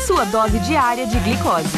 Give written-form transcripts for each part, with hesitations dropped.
sua dose diária de glicose.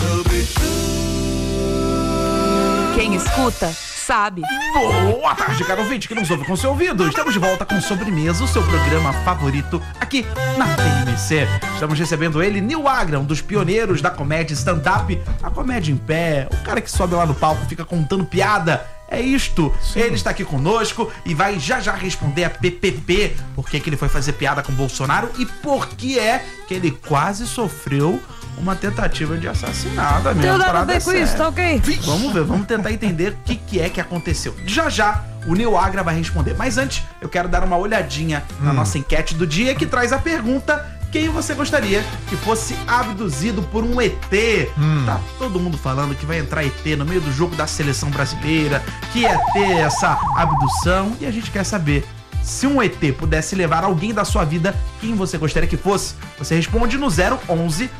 Quem escuta, sabe. Boa tarde, caro ouvinte que nos ouve com seu ouvido. Estamos de volta com Sobremesa, o seu programa favorito aqui na TMC. Estamos recebendo ele, Nil Agra, um dos pioneiros da comédia stand-up, a comédia em pé, o cara que sobe lá no palco e fica contando piada. É isto. Sim. Ele está aqui conosco e vai já responder a PPP, por que ele foi fazer piada com o Bolsonaro e por que é que ele quase sofreu uma tentativa de assassinato. Tem nada a ver com isso, tá ok? Vamos ver, vamos tentar entender o que é que aconteceu. Já o Nil Agra vai responder. Mas antes, eu quero dar uma olhadinha na nossa enquete do dia, que traz a pergunta: quem você gostaria que fosse abduzido por um ET? Tá todo mundo falando que vai entrar ET no meio do jogo da seleção brasileira, que ia ter essa abdução, e a gente quer saber: se um ET pudesse levar alguém da sua vida, quem você gostaria que fosse? Você responde no 011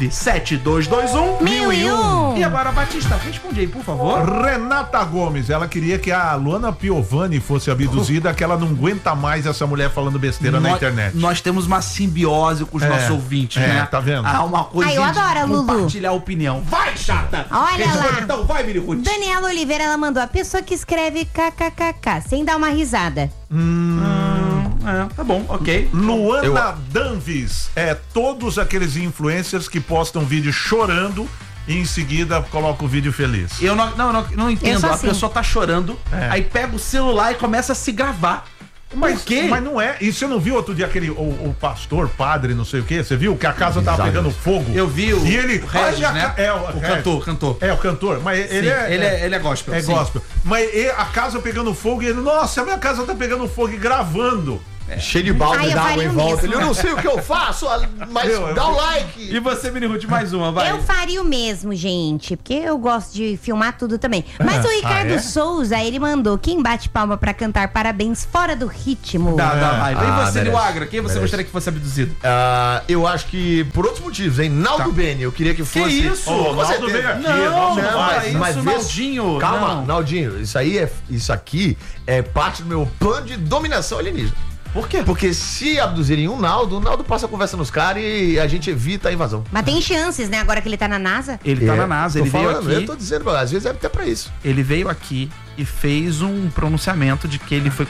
97221 1001. E agora, Batista, responde aí, por favor. Renata Gomes, ela queria que a Luana Piovani fosse abduzida, que ela não aguenta mais essa mulher falando besteira na internet. Nós temos uma simbiose com os nossos ouvintes, né? Tá vendo? Há uma coisa eu adoro a Lulu. Compartilhar a opinião. Vai, chata! Olha responde, lá. então, vai, Mirihuti. Daniela Oliveira, ela mandou: a pessoa que escreve kkkk sem dar uma risada. Tá bom, ok. Luana Danvis, todos aqueles influencers que postam vídeo chorando e em seguida coloca o vídeo feliz. Eu não entendo. A pessoa tá chorando, aí pega o celular e começa a se gravar. Mas quê? Mas não é. E você não viu outro dia aquele o pastor, padre, não sei o quê? Você viu que a casa tava pegando fogo? Eu vi e ele, o Regis, né? O cantor. É, o cantor. Mas ele é gospel. É gospel. Mas a casa pegando fogo e ele, nossa, a minha casa tá pegando fogo e gravando. Cheio de balde d'água em volta. Eu não sei o que eu faço, mas dá o like. E você, Mirihuti, mais uma, vai. Eu faria o mesmo, gente, porque eu gosto de filmar tudo também. Mas o Ricardo Souza, ele mandou: quem bate palma pra cantar parabéns fora do ritmo? Dá raiva. E você, Nil Agra, quem você gostaria que fosse abduzido? Eu acho que por outros motivos, hein? Naldo Bene, eu queria que fosse. Que isso? Naldo veio aqui. Mas Naldinho. Calma, Naldinho, isso aqui é parte do meu plano de dominação alienígena. Por quê? Porque se abduzirem o Naldo passa a conversa nos caras e a gente evita a invasão. Mas tem chances, né? Agora que ele tá na NASA. Ele tá na NASA, ele veio aqui. Eu tô dizendo, às vezes é até pra isso. Ele veio aqui e fez um pronunciamento de que ele foi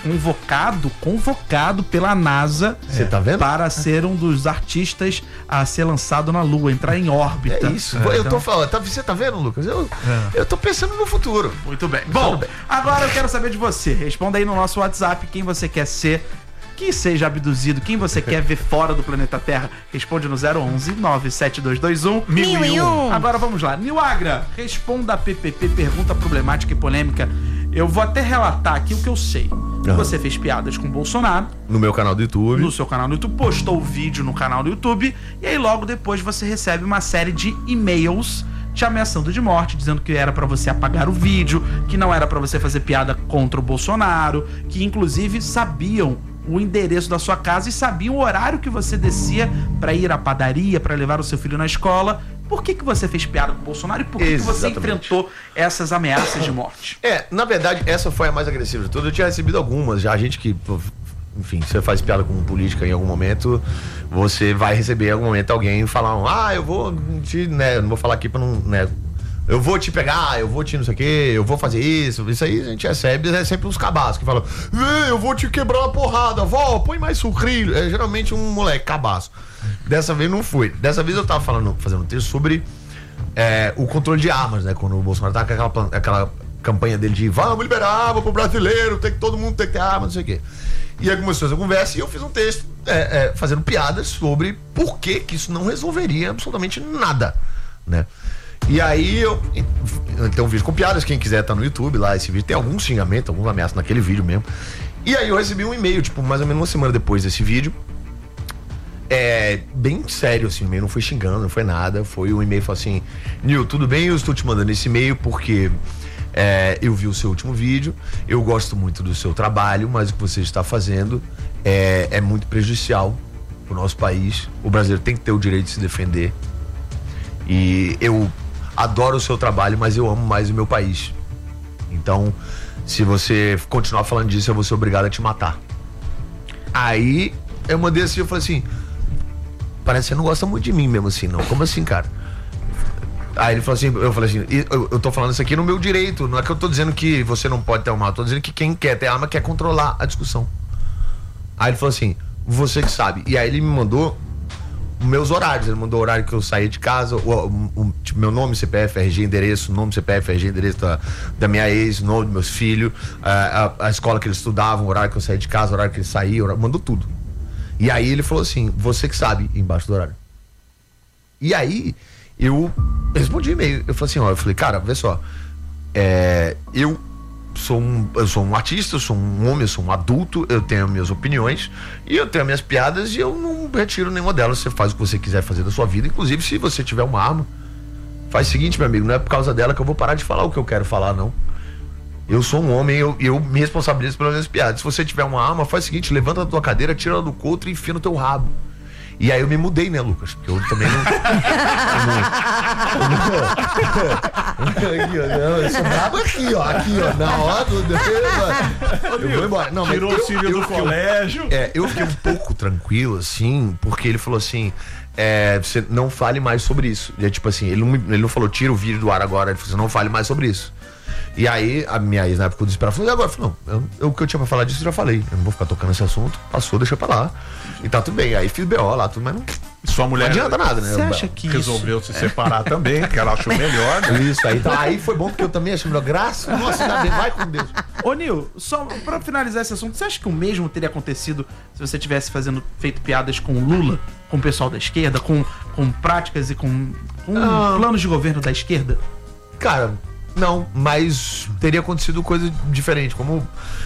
convocado pela NASA. Você tá vendo? Para ser um dos artistas a ser lançado na Lua, entrar em órbita. É isso. Eu tô falando, você tá vendo, Lucas? Eu tô pensando no futuro. Muito bem. Bom, agora eu quero saber de você. Responda aí no nosso WhatsApp quem você quer ser que seja abduzido, quem você quer ver fora do planeta Terra. Responde no 011 97221 1001. Agora vamos lá. Nil Agra, responda a PPP, pergunta problemática e polêmica. Eu vou até relatar aqui o que eu sei. Você fez piadas com o Bolsonaro. No meu canal do YouTube. No seu canal do YouTube. Postou o vídeo no canal do YouTube. E aí logo depois você recebe uma série de e-mails te ameaçando de morte, dizendo que era pra você apagar o vídeo, que não era pra você fazer piada contra o Bolsonaro, que inclusive sabiam o endereço da sua casa e sabiam o horário que você descia pra ir à padaria, pra levar o seu filho na escola. Por que você fez piada com o Bolsonaro e por que você enfrentou essas ameaças de morte? Na verdade, essa foi a mais agressiva de todas. Eu tinha recebido algumas já. A gente que, enfim, você faz piada com política em algum momento, você vai receber em algum momento alguém falar: eu vou te, eu não vou falar aqui pra não, eu vou te pegar, eu vou te não sei o quê, eu vou fazer isso. Isso aí a gente recebe, é sempre uns cabaços que falam: eu vou te quebrar uma porrada, vó, põe mais sucrilho. É geralmente um moleque cabaço. Dessa vez não foi. Dessa vez eu tava fazendo um texto sobre o controle de armas, né? Quando o Bolsonaro tá com aquela campanha dele de vamos liberar arma pro brasileiro, todo mundo tem que ter arma, não sei o quê. E aí começou essa conversa e eu fiz um texto fazendo piadas sobre por que isso não resolveria absolutamente nada, né? E aí tem um vídeo com piadas, quem quiser tá no YouTube lá, esse vídeo tem algum xingamento, alguns ameaças naquele vídeo mesmo. E aí eu recebi um e-mail, mais ou menos uma semana depois desse vídeo, bem sério assim, o e-mail não foi xingando, não foi nada, foi um e-mail que falou assim: Nil, tudo bem? Eu estou te mandando esse e-mail porque eu vi o seu último vídeo, eu gosto muito do seu trabalho, mas o que você está fazendo é muito prejudicial pro nosso país. O brasileiro tem que ter o direito de se defender. E eu adoro o seu trabalho, mas eu amo mais o meu país. Então, se você continuar falando disso, eu vou ser obrigado a te matar. Aí eu mandei assim, eu falei assim: parece que você não gosta muito de mim mesmo assim, não. Como assim, cara? Aí ele falou assim, eu falei assim, eu tô falando isso aqui no meu direito, não é que eu tô dizendo que você não pode ter arma, eu tô dizendo que quem quer ter arma quer controlar a discussão. Aí ele falou assim, você que sabe. E aí ele me mandou meus horários, ele mandou o horário que eu saí de casa, tipo, meu nome, CPF, RG, endereço, nome, CPF, RG, endereço da minha ex, nome dos meus filhos, a escola que eles estudavam, o horário que eu saí de casa, o horário que ele saía, mandou tudo. E aí ele falou assim, você que sabe, embaixo do horário. E aí eu respondi e-mail, eu falei assim, ó, eu falei, cara, vê só, eu sou um artista, eu sou um homem, eu sou um adulto, eu tenho minhas opiniões e eu tenho minhas piadas e eu não retiro nenhuma delas. Você faz o que você quiser fazer da sua vida, inclusive se você tiver uma arma, faz o seguinte, meu amigo, não é por causa dela que eu vou parar de falar o que eu quero falar, não. Eu sou um homem, eu me responsabilizo pelas minhas piadas. Se você tiver uma arma, faz o seguinte, levanta da tua cadeira, tira ela do couro e enfia no teu rabo. E aí eu me mudei, né, Lucas? Porque eu também não. Eu sou brabo aqui, ó. Na hora do. Eu vou embora. Não, tirou o filho do colégio. Eu fiquei um pouco tranquilo, assim, porque ele falou assim. Você não fale mais sobre isso. E é tipo assim, ele não falou, tira o vídeo do ar agora, ele falou, não fale mais sobre isso. E aí, a minha ex, na época, desesperada, falou, e agora? Eu falei, não, o que eu tinha pra falar disso, eu já falei. Eu não vou ficar tocando esse assunto, passou, deixa pra lá. E tá tudo bem. Aí fiz BO lá, tudo, mas não. Sua mulher Não adianta nada, né? Você acha que resolveu se separar também, que ela achou melhor, né? Isso, aí foi bom, porque eu também achei melhor. Graças, nossa, ainda bem, vai com Deus. Ô, Nil, só pra finalizar esse assunto, você acha que o mesmo teria acontecido se você tivesse feito piadas com o Lula, com o pessoal da esquerda, com práticas e com planos de governo da esquerda? Cara, não, mas teria acontecido coisa diferente, como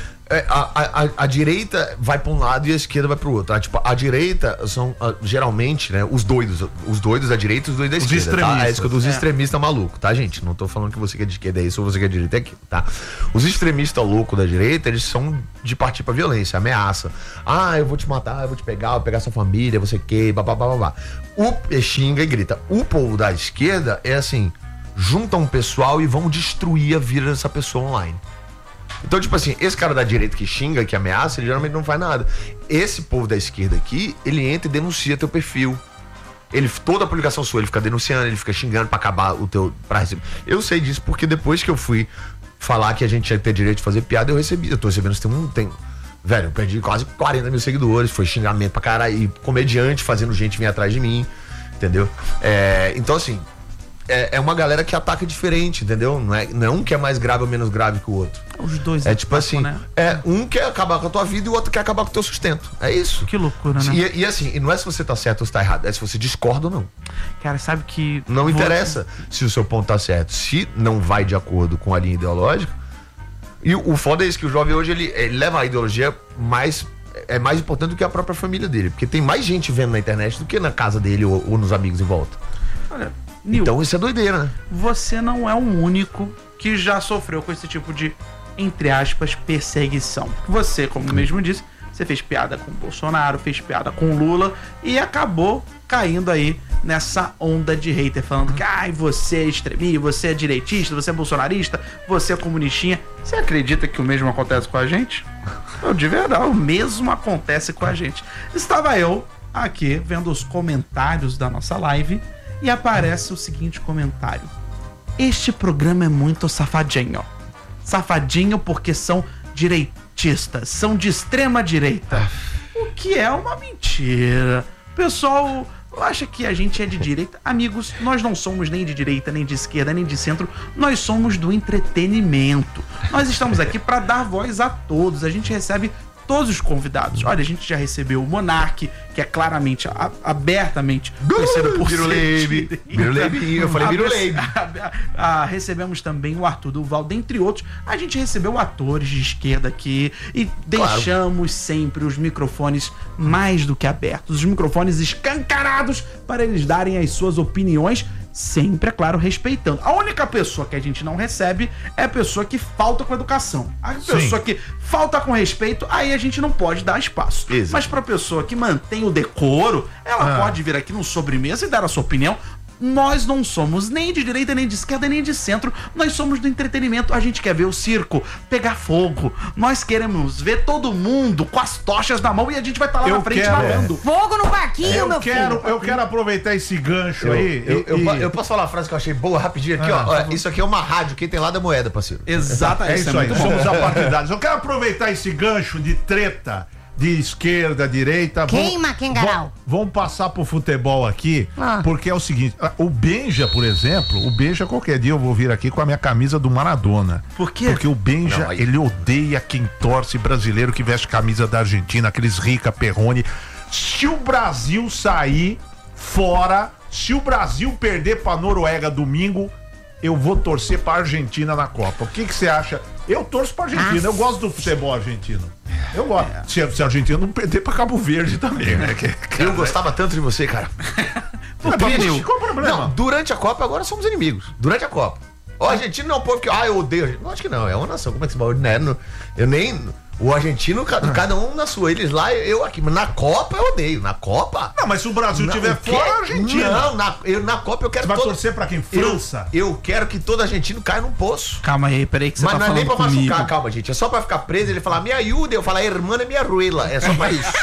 a direita vai pra um lado e a esquerda vai pro outro, tá? Tipo, a direita são geralmente, né, os doidos da direita e os doidos da esquerda, extremistas. tá? É isso que eu dos extremistas malucos, tá, gente? Não tô falando que você que é de esquerda é isso ou você que é de direita é aquilo, tá? Os extremistas loucos da direita, eles são de partir pra violência, ameaça. Eu vou te matar, eu vou te pegar, vou pegar sua família, você que, babá. Xinga e grita. O povo da esquerda é assim, juntam um pessoal e vão destruir a vida dessa pessoa online. Então, tipo assim, esse cara da direita que xinga, que ameaça, ele geralmente não faz nada. Esse povo da esquerda aqui, ele entra e denuncia teu perfil. Toda a publicação sua, ele fica denunciando, ele fica xingando pra acabar o teu... Eu sei disso porque depois que eu fui falar que a gente ia ter direito de fazer piada, eu tô recebendo, velho, eu perdi quase 40 mil seguidores, foi xingamento pra caralho, e comediante fazendo gente vir atrás de mim, entendeu? Então, assim, é uma galera que ataca diferente, entendeu? Não é um que é mais grave ou menos grave que o outro. Os dois tipo assim, né? Um quer acabar com a tua vida e o outro quer acabar com o teu sustento. É isso. Que loucura, né? E assim, não é se você tá certo ou se tá errado, é se você discorda ou não. Cara, sabe que... Não interessa se o seu ponto tá certo. Se não vai de acordo com a linha ideológica. E o foda é isso, que o jovem hoje, ele leva a ideologia mais importante do que a própria família dele. Porque tem mais gente vendo na internet do que na casa dele ou nos amigos em volta. Olha, Nil, então isso é doideira, né? Você não é o único que já sofreu com esse tipo de, entre aspas, perseguição. Você, como mesmo disse, você fez piada com o Bolsonaro, fez piada com o Lula e acabou caindo aí nessa onda de hater, falando que você é extremista, você é direitista, você é bolsonarista, você é comunistinha. Você acredita que o mesmo acontece com a gente? De verdade, o mesmo acontece com a gente. Estava eu aqui vendo os comentários da nossa live e aparece o seguinte comentário: este programa é muito safadinho. Safadinho porque são direitistas, são de extrema direita. O que é uma mentira. O pessoal acha que a gente é de direita. Amigos, nós não somos nem de direita, nem de esquerda, nem de centro. Nós somos do entretenimento. Nós estamos aqui para dar voz a todos. A gente recebe todos os convidados. Olha, a gente já recebeu o Monark, que é claramente, abertamente conhecido por ser Biruleibe, eu falei Biruleibe. Recebemos também o Arthur Duval, dentre outros. A gente recebeu atores de esquerda aqui e deixamos sempre os microfones mais do que abertos, os microfones escancarados para eles darem as suas opiniões, sempre, é claro, respeitando. A única pessoa que a gente não recebe é a pessoa que falta com educação. A pessoa que falta com respeito, aí a gente não pode dar espaço. Exato. Mas pra pessoa que mantém o decoro, ela pode vir aqui no sobremesa e dar a sua opinião. Nós não somos nem de direita, nem de esquerda, nem de centro. Nós somos do entretenimento. A gente quer ver o circo pegar fogo. Nós queremos ver todo mundo com as tochas na mão e a gente vai estar lá na frente narrando. Fogo no parquinho, meu filho. Eu quero aproveitar esse gancho aí. Eu posso falar uma frase que eu achei boa rapidinho aqui, ó. Isso aqui é uma rádio, quem tem lá da moeda, parceiro. Exatamente. É isso aí, somos apartidários. Eu quero aproveitar esse gancho de treta de esquerda, direita. Queima, Kengarau. Vamos passar pro futebol aqui, porque é o seguinte, o Benja, por exemplo, qualquer dia eu vou vir aqui com a minha camisa do Maradona. Por quê? Porque o Benja, ele odeia quem torce brasileiro que veste camisa da Argentina, aqueles Rica, Perrone. Se o Brasil sair fora, se o Brasil perder pra Noruega domingo, eu vou torcer pra Argentina na Copa. O que você acha? Eu torço pra Argentina, eu gosto do futebol argentino. Eu gosto. Se a Argentina não perder pra Cabo Verde também, né? Eu gostava tanto de você, cara. Por quê, meu? Qual o problema? Não, durante a Copa agora somos inimigos. Durante a Copa. O argentino não é um povo que, eu odeio a gente. Não, acho que não, é uma nação. Como é que se fala? Eu nem... O argentino, cada um na sua. Eles lá, eu aqui. Mas na Copa eu odeio. Na Copa... Não, mas se o Brasil estiver fora, a Argentina. Não, na Copa eu quero... Você vai torcer pra quem? França? Eu quero que todo argentino caia num poço. Calma aí, peraí que você Mas tá não é falando nem pra comigo. machucar, calma, gente. É só pra ficar preso. Ele falar, me ajuda. Eu falar, irmã é minha ruela. É só pra isso.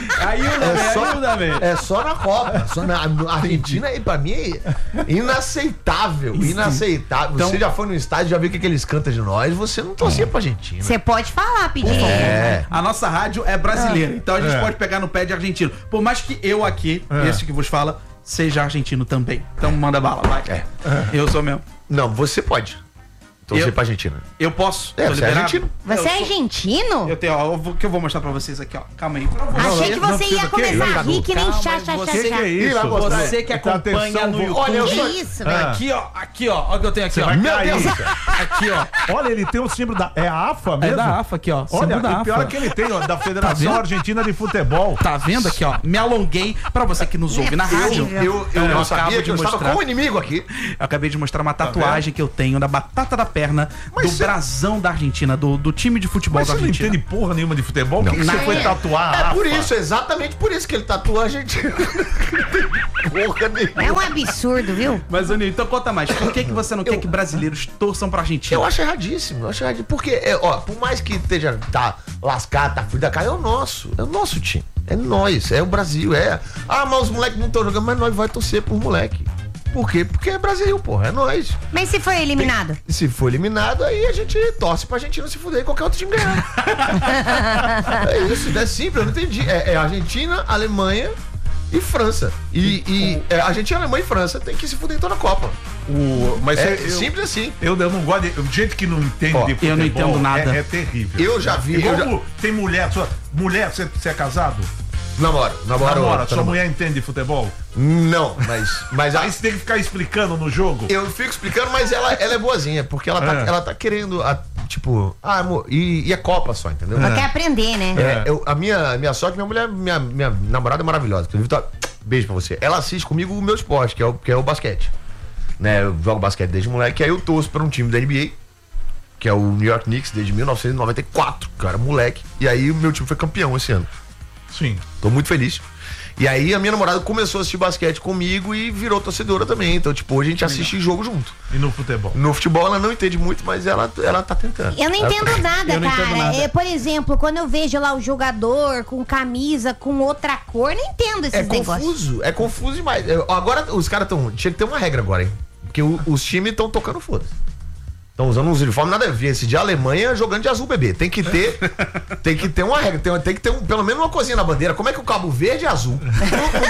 É só na Copa. Só na Argentina, pra mim, é inaceitável. Inaceitável. Então, você já foi no estádio, já viu o que eles cantam de nós. Você não torcia pra Argentina. Você pode falar, pedir. A nossa rádio é brasileira, então a gente pode pegar no pé de argentino. Por mais que eu aqui, esse que vos fala, seja argentino também. Então manda bala, vai. Eu sou mesmo. Não, você pode torcer pra Argentina. Eu posso. Você é liberado? argentino. Você é argentino? Eu tenho, o que eu vou mostrar pra vocês aqui, ó. Calma aí. Achei que você ia começar a rir que nem chá. Você que é isso? Você que acompanha no YouTube. Olha, eu sou... Que isso, velho? Aqui, ó. Olha o que eu tenho aqui, ó. Meu Deus. Aqui, ó. Olha, ele tem o símbolo da... É a AFA mesmo? É da AFA aqui, ó. Olha, Símbolo da o pior AFA. é que ele tem, ó, da Federação vendo? Argentina de Futebol. Tá vendo aqui, ó? Me alonguei pra você que nos ouve na rádio. Eu não sabia acabo que eu estava com um inimigo aqui. Eu acabei de mostrar uma tatuagem que eu tenho na batata da perna do brasão da Argentina, do time de futebol Mas da você não Argentina. entende porra nenhuma de futebol? Por que você foi tatuar a É AFA? por isso, exatamente por isso que ele tatua a Argentina. Porra nenhuma. É um absurdo, viu? Mas, Aninho, então conta mais. Por que você não quer que brasileiros torçam pra Argentina? Eu acho erradíssimo, porque, por mais que esteja, tá lascado, tá frio da cara, é o nosso time, é nós, é o Brasil, mas os moleques não estão jogando, mas nós vai torcer por moleque. Por quê? Porque é Brasil, porra, é nós. Mas se foi eliminado? Se for eliminado, aí a gente torce pra Argentina se fuder e qualquer outro time ganhar. É isso, é simples, eu não entendi. É Argentina, Alemanha e França. Argentina, Alemanha e França tem que se fuder em toda a Copa. Mas Simples assim. eu não gosto de gente que não entende de futebol. eu não entendo nada. É terrível. Eu já vi. Tem mulher, você é casado? Namora. Sua mulher entende de futebol? Não, mas Aí você tem que ficar explicando no jogo. eu fico explicando, mas ela é boazinha, porque ela tá querendo, amor, e é Copa só, entendeu? Ela quer aprender, né? A minha sorte, minha mulher, minha namorada é maravilhosa. Inclusive, beijo pra você. Ela assiste comigo o meu esporte, que é o basquete. Né, eu jogo basquete desde moleque, aí eu torço pra um time da NBA, que é o New York Knicks, desde 1994, cara, moleque. E aí o meu time foi campeão esse ano. Sim. Tô muito feliz. E aí a minha namorada começou a assistir basquete comigo e virou torcedora também. Então, hoje a gente assiste jogo junto. E no futebol? No futebol ela não entende muito, mas ela tá tentando. Eu não entendo nada, Eu não cara. entendo nada. Por exemplo, quando eu vejo lá o jogador com camisa com outra cor, não entendo esses negócios. É confuso demais. Agora os caras tinha que ter uma regra agora, hein? Porque os times estão tocando foda-se. Estão usando uns uniformes nada a ver. Esse de Alemanha jogando de azul, bebê. Tem que ter uma regra. Tem que ter pelo menos uma coisinha na bandeira. Como é que o Cabo Verde é azul? Não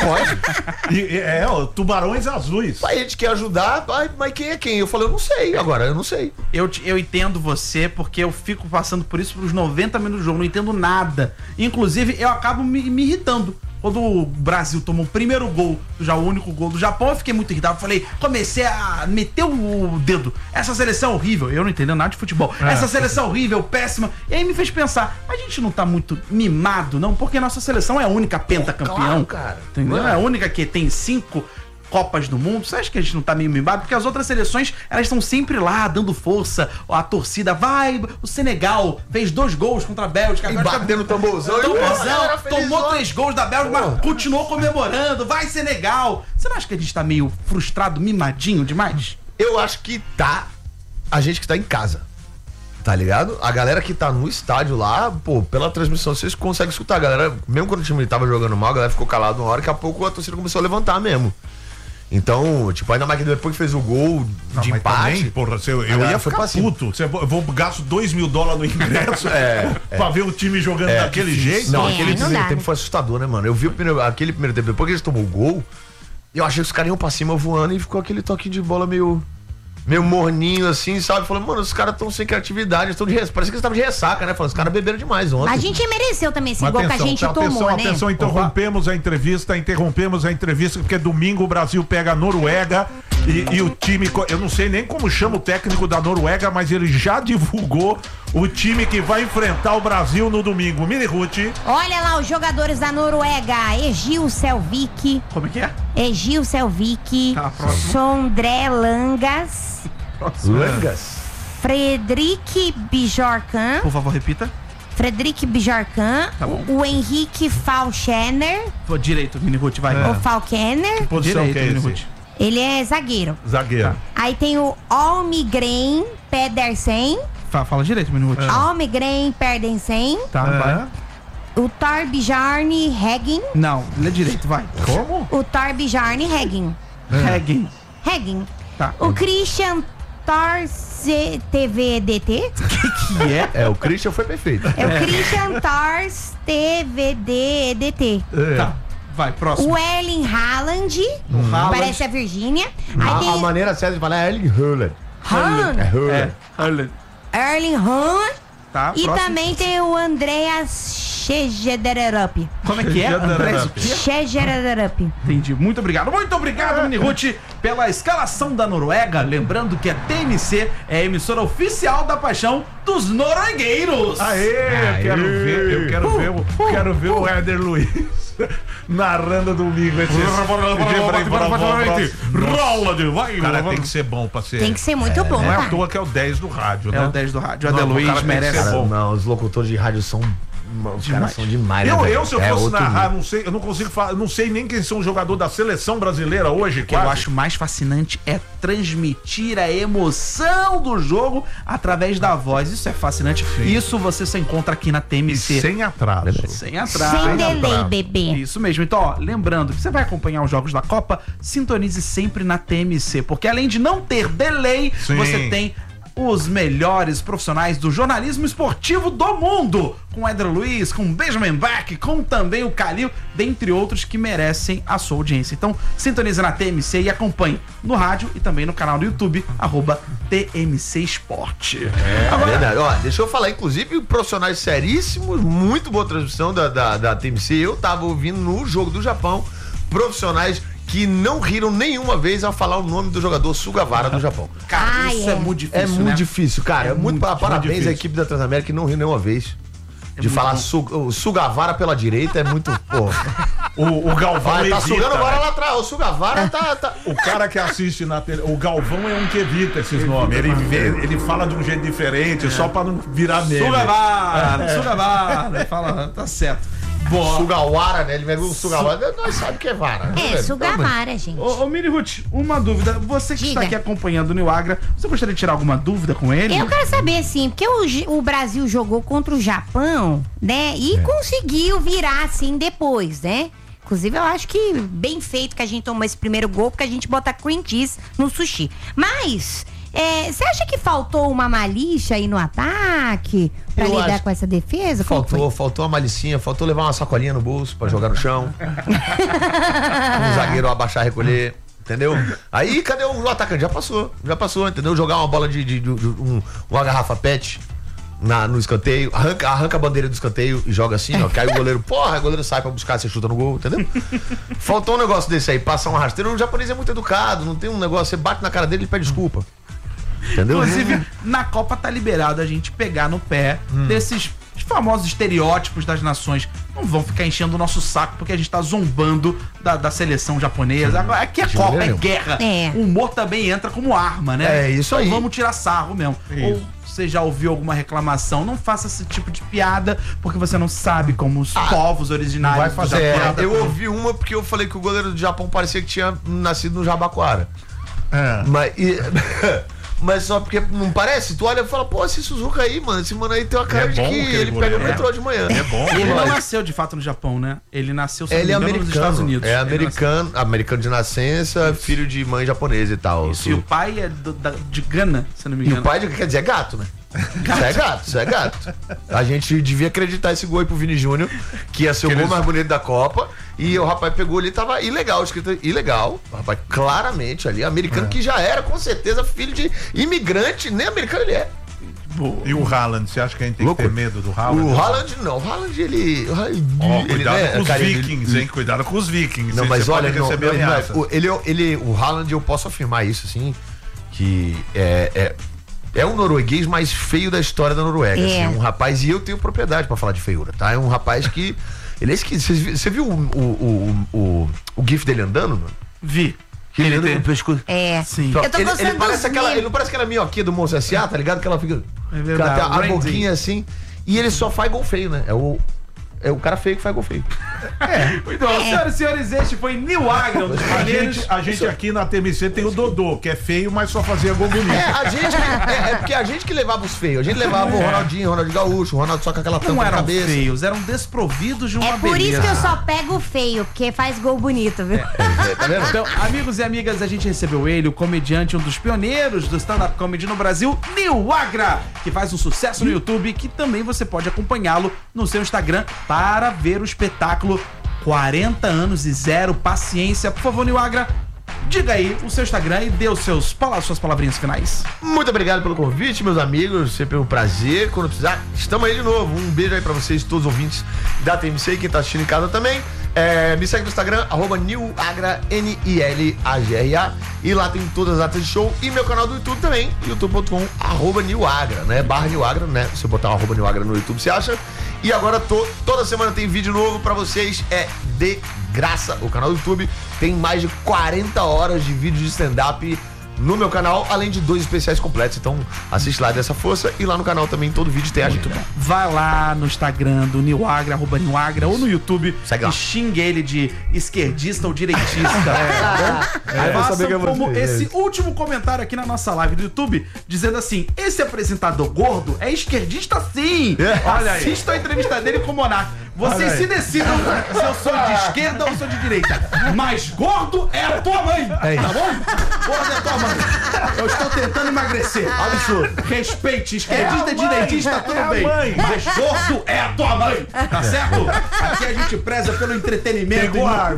pode. Tubarões azuis. Aí a gente quer ajudar, mas quem é quem? Eu falei, eu não sei agora, eu não sei. Eu entendo você, porque eu fico passando por isso pros 90 minutos do jogo, não entendo nada. Inclusive, eu acabo me irritando. Quando o Brasil tomou o primeiro gol, já o único gol do Japão, eu fiquei muito irritado. Falei, comecei a meter o dedo. Essa seleção é horrível. Eu não entendo nada de futebol. Essa seleção é horrível, péssima. E aí me fez pensar, a gente não tá muito mimado, não? Porque a nossa seleção é a única pentacampeão. Claro, cara. Entendeu? É a única que tem 5 Copas do Mundo, você acha que a gente não tá meio mimado? Porque as outras seleções, elas estão sempre lá, dando força, a torcida vai, o Senegal fez 2 gols contra a Bélgica, E agora batendo tamborzão. tomou 3 gols da Bélgica, mas continuou comemorando, vai Senegal. Você não acha que a gente tá meio frustrado, mimadinho demais? Eu acho que tá a gente que tá em casa. Tá ligado? A galera que tá no estádio lá, pô, pela transmissão vocês conseguem escutar. A galera, mesmo quando o time tava jogando mal, a galera ficou calada uma hora, daqui a pouco a torcida começou a levantar mesmo. Então, tipo, ainda mais que depois que fez o gol de empate. Também, porra, eu ia ficar puto. Eu vou gasto $2.000 no ingresso pra ver o time jogando daquele jeito. Não, aquele não primeiro dá, tempo né? foi assustador, né, mano? Eu vi aquele primeiro tempo, depois que eles tomou o gol, eu achei que os caras iam pra cima voando e ficou aquele toquinho de bola meio morninho, assim, sabe? Falando, mano, os caras estão sem criatividade, estão parece que eles estavam de ressaca, né? Falando, os caras beberam demais ontem. A gente mereceu também esse gol que a gente tomou, né? Atenção, interrompemos a entrevista, porque domingo o Brasil pega a Noruega e o time, eu não sei nem como chama o técnico da Noruega, mas ele já divulgou o time que vai enfrentar o Brasil no domingo. Mini Ruth. Olha lá os jogadores da Noruega: Egil Selvik. Como é que é? Egil Selvik, Tá, próximo. Sondré Langas, Langas. Fredrik Bjorkan, Por favor, repita. Fredrik Bjorkan, Tá bom. o Henrique Falchener, Pô, direito, Mini Ruth, vai. o Falkener, Posição Direito, que é Mini esse? Ruth. ele é zagueiro. Zagueiro. Aí tem o Almgren Pedersen, Fala direito, Mini Ruth. Almgren Pedersen, Tá, vai. o Torbjorn Heggin, Não, lê direito, vai. Como? o Torbjorn Heggin, Hagen. Heggin, Tá. o Christian Tors TVDT, Que é? É, o Christian foi perfeito. é o Christian Tors TVDT. Tá. Vai, próximo. O Erling Haaland, Haaland. parece a Virgínia. Aí A tem maneira certa de falar é Erling Haaland. Haaland, É Haaland. É, Haaland. Erling Haaland. Tá, E próximo. também tem o Andreas Schegederup. Como é que é? Andrés, o quê? Schegederup. Entendi. Muito obrigado, Mini Ruth, pela escalação da Noruega. Lembrando que a TMC é a emissora oficial da paixão dos noruegueiros. Aê, eu quero ver o Éder Luiz narrando domingo esse Rola de vai, cara, tem que ser bom pra ser. Tem que ser muito bom, Não é à cara. toa que é o 10 do rádio, né? É o 10 do rádio. O Não, Adeluiz o cara tem que merece. ser Cara, bom. não, os locutores de rádio são. Os caras são demais, né, velho? Se eu É fosse outro narrar, nível. não sei, eu não consigo falar, não sei nem quem são os jogadores da seleção brasileira hoje. O que eu acho mais fascinante é transmitir a emoção do jogo através da voz. Isso é fascinante. Isso você só encontra aqui na TMC. sem atraso. Sem atraso. Sem delay, abraço. bebê. Isso mesmo. Então, ó, lembrando que você vai acompanhar os jogos da Copa, sintonize sempre na TMC, porque além de não ter delay, Sim. você tem os melhores profissionais do jornalismo esportivo do mundo, com Éder Luiz, com Benjamin Bach, com também o Calil, dentre outros que merecem a sua audiência. Então, sintonize na TMC e acompanhe no rádio e também no canal do YouTube, @TMC Esporte. É verdade. Ó, deixa eu falar, inclusive, profissionais seríssimos, muito boa transmissão da TMC. Eu tava ouvindo no jogo do Japão, profissionais que não riram nenhuma vez ao falar o nome do jogador Sugawara do Japão. Cara, isso é muito difícil, É muito né? difícil, cara. É muito parabéns difícil. à equipe da Transamérica que não riu nenhuma vez. De falar o Sugawara pela direita é muito. Porra. O Galvão Vai, tá evita, sugando agora né? lá atrás. O Sugawara tá. O cara que assiste na tele, o Galvão é um que evita esses nomes. Ele fala de um jeito diferente, só pra não virar meme. Sugawara, fala, tá certo. Boa. Sugawara, né? Ele pegou o Sugawara. Nós sabemos que é vara. né? É, Sugawara, gente. Ô, Mini Ruth, uma dúvida. Você que está Diga. aqui acompanhando o Newagra, você gostaria de tirar alguma dúvida com ele? Eu quero saber, sim, porque o Brasil jogou contra o Japão, né? E conseguiu virar, assim, depois, né? Inclusive, eu acho que bem feito que a gente tomou esse primeiro gol, porque a gente bota cream cheese no sushi. Mas, você acha que faltou uma malícia aí no ataque pra Eu lidar acho com essa defesa? Como foi? Faltou uma malicinha, faltou levar uma sacolinha no bolso pra jogar no chão. Um zagueiro abaixar, recolher. Entendeu? Aí, cadê o atacante? Já passou, entendeu? Jogar uma bola uma garrafa PET no escanteio, arranca a bandeira do escanteio e joga assim, ó. Que aí o goleiro sai pra buscar, você chuta no gol, entendeu? Faltou um negócio desse aí, passar uma rasteira. O japonês é muito educado, não tem um negócio, você bate na cara dele e pede desculpa. Entendeu? Inclusive, na Copa tá liberado a gente pegar no pé desses os famosos estereótipos das nações não vão ficar enchendo o nosso saco porque a gente tá zombando da seleção japonesa. Agora, aqui é Copa, é guerra. O humor também entra como arma, né? É isso aí. Então vamos tirar sarro mesmo. Ou você já ouviu alguma reclamação, não faça esse tipo de piada porque você não sabe como os povos originários vai fazer do Japão. Eu ouvi uma porque eu falei que o goleiro do Japão parecia que tinha nascido no Jabaquara. Mas só porque não parece? Tu olha e fala, pô, esse Suzuka aí, mano, esse mano aí tem uma cara de que ele pega o metrô de manhã. É bom. Ele não nasceu de fato no Japão, né? Ele nasceu, se não me engano, nos Estados Unidos. É americano de nascença, filho de mãe japonesa e tal. Isso, e o pai é de Gana, se não me engano. E o pai quer dizer gato, né? Isso é gato. A gente devia acreditar esse gol aí pro Vini Júnior, que ia ser o gol mais bonito da Copa. E o rapaz pegou ali, tava ilegal, escrito ilegal. O rapaz claramente ali, americano, que já era, com certeza, filho de imigrante, nem americano ele é. E o Haaland, você acha que a gente tem que ter medo do Haaland? O Haaland não, o Haaland ele cuidado né, com os vikings, hein? Cuidado com os vikings. Não, mas olha, ele o Haaland, eu posso afirmar isso, assim, que é um norueguês mais feio da história da Noruega. Assim, um rapaz, e eu tenho propriedade pra falar de feiura, tá? É um rapaz que. Ele é esquisito. Você viu o GIF dele andando, mano? Vi. Que ele anda com o pescoço. Sim. Então, Eu tô gostando ele parece ele não parece aquela minhoquinha do Monstro S.A., tá ligado? Que ela fica. É verdade. A boquinha assim. E ele só faz gol feio, né? É o cara feio que faz gol feio. Muito bom, senhoras e senhores, este foi Nil Agra, um dos primeiros. A gente aqui na TMC tem o Dodô, que é feio, mas só fazia gol bonito. Porque a gente que levava os feios. A gente levava o Ronaldinho Gaúcho, o Ronaldo só com aquela tampa Não na eram cabeça. feios, eram desprovidos de uma beleza. Por isso que eu só pego o feio, porque faz gol bonito, viu? Tá vendo? Então, amigos e amigas, a gente recebeu ele, o comediante, um dos pioneiros do stand-up comedy no Brasil, Nil Agra, que faz um sucesso no YouTube, que também você pode acompanhá-lo no seu Instagram para ver o espetáculo 40 anos e zero paciência. Por favor, Nil Agra, diga aí o seu Instagram e dê os suas palavrinhas finais. Muito obrigado pelo convite, meus amigos. Sempre um prazer. Quando precisar, estamos aí de novo. Um beijo aí pra vocês, todos os ouvintes da TMC, quem tá assistindo em casa também. Me segue no Instagram, @nilagra, Nilagra. E lá tem todas as datas de show. E meu canal do YouTube também, youtube.com/nilagra, né? /nilagra, né? Se eu botar o @nilagra no YouTube, você acha? E agora toda semana tem vídeo novo pra vocês. É de graça. O canal do YouTube tem mais de 40 horas de vídeo de stand-up no meu canal, além de 2 especiais completos. Então assiste lá, dessa força. E lá no canal também todo vídeo tem a gente. Vai lá no Instagram do Nil Agra, @nilagra, ou no YouTube, segue lá. E xingue ele de esquerdista ou direitista. Faça como esse último comentário aqui na nossa live do YouTube, dizendo assim: esse apresentador gordo é esquerdista sim. Olha aí. Assista a entrevista dele com o Monark. Vocês se decidam se eu sou de esquerda ou sou de direita. Mas gordo é a tua mãe. Tá bom? Gordo é a tua mãe. Eu estou tentando emagrecer. Absurdo. Respeite, esquerdista e direitista, tudo bem. Mas gordo é a tua mãe. Tá certo? Aqui a gente preza pelo entretenimento. Pegou ar.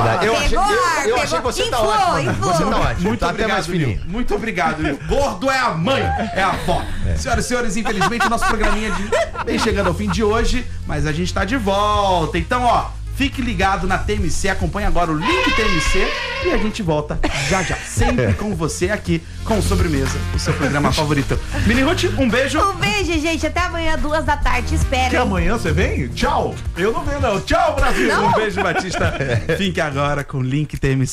Eu achei que você tá ótimo. Você tá ótimo. Muito tá obrigado, até mais fininho. Muito obrigado, Nil. Gordo é a mãe, é a avó. Senhoras e senhores, infelizmente o nosso programinha vem chegando ao fim de hoje, mas a gente tá de volta. Então, ó, fique ligado na TMC, acompanhe agora o link TMC e a gente volta já já, sempre com você aqui com Sobremesa, o seu programa favorito. Mini Ruth, um beijo. Um beijo, gente. Até amanhã, 14h, espera. Que amanhã você vem? Tchau. Eu não venho, não. Tchau, Brasil. Um beijo, Batista. Fique agora com o link TMC.